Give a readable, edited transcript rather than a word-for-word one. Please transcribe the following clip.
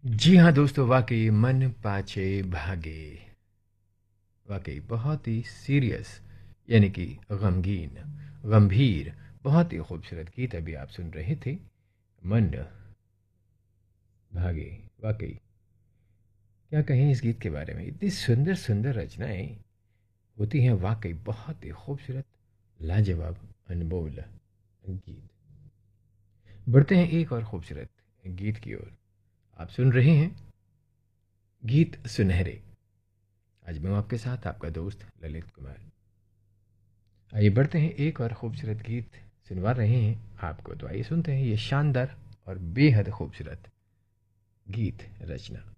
जी हाँ दोस्तों, वाकई मन पाछे भागे। वाकई बहुत ही सीरियस, यानी कि गमगीन, गंभीर, बहुत ही खूबसूरत गीत अभी आप सुन रहे थे। मन भागे। वाकई क्या कहें इस गीत के बारे में, इतनी सुंदर सुंदर रचनाएं होती हैं। वाकई बहुत ही खूबसूरत, लाजवाब, अनमोल गीत। बढ़ते हैं एक और खूबसूरत गीत की ओर। आप सुन रहे हैं गीत सुनहरे। आज मैं हूं आपके साथ आपका दोस्त ललित कुमार। आइए बढ़ते हैं, एक और खूबसूरत गीत सुनवा रहे हैं आपको, तो आइए सुनते हैं ये शानदार और बेहद खूबसूरत गीत रचना।